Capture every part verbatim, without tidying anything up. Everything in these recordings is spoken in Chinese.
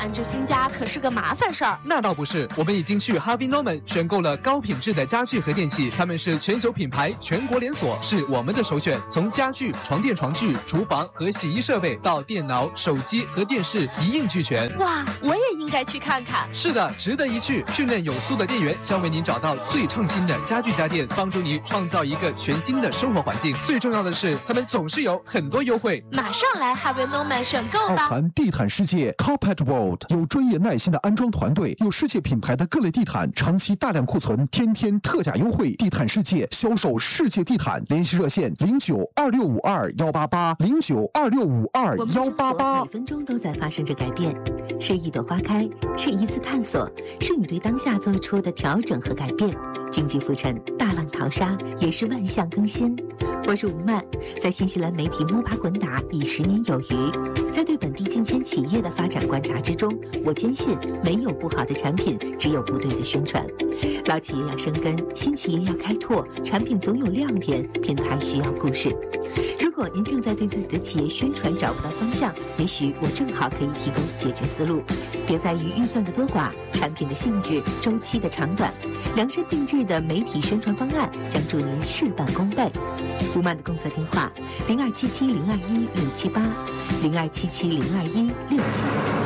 满这新家可是个麻烦事儿。 那倒不是，我们已经去 Harvey Norman 选购了高品质的家具和电器，他们是全球品牌，全国连锁，是我们的首选。从家具、床垫、床具、厨房和洗衣设备到电脑、手机和电视一应俱全。 哇，我也应该去看看。 是的，值得一去。训练有素的店员将为您找到最创新的家具家电，帮助你创造一个全新的生活环境。最重要的是，他们总是有很多优惠。 马上来 Harvey Norman 选购吧！ 奥谈地毯世界 Carpet World 有专业耐心的安装团队，有世界品牌的各类地毯，长期大量库存，天天特价优惠。地毯世界销售世界地毯，联系热线零九二六五二幺八八零九二六五二幺八八。 每分钟都在发生着改变，是一朵花开，是一次探索，是你对当下做出的调整和改变。经济浮沉，大浪淘沙，也是万象更新。我是吴曼，在新西兰媒体摸爬滚打已十年有余，在对本地近千企业的发展观察之中，我坚信没有不好的产品，只有不对的宣传。老企业要生根，新企业要开拓，产品总有亮点，品牌需要故事。如果您正在对自己的企业宣传找不到方向，也许我正好可以提供解决思路。别在于预算的多寡，产品的性质、周期的长短，量身定制的媒体宣传方案将助您事半功倍。吴曼的工作电话：零二七七零二一六七八，零二七七零二一六七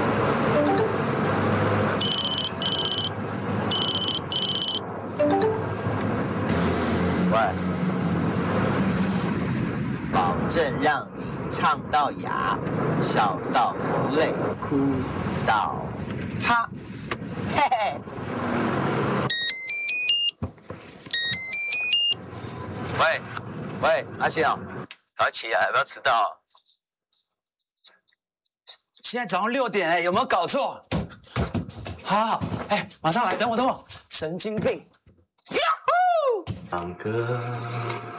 八。喂，保证让你唱到哑，笑到流泪，哭到哈，嘿嘿。喂喂，阿信哦，赶快起来，不要迟到。 现在早上六点哎，有没有搞错？好好好，哎，马上来，等我等我，神经病。 唱歌。